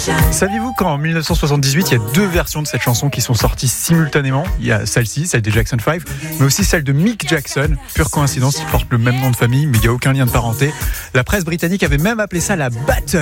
Saviez-vous qu'en 1978, il y a deux versions de cette chanson qui sont sorties simultanément? Il y a celle-ci, celle des Jackson 5, mais aussi celle de Mick Jackson. Pure coïncidence, ils portent le même nom de famille, mais il n'y a aucun lien de parenté. La presse britannique avait même appelé ça la battle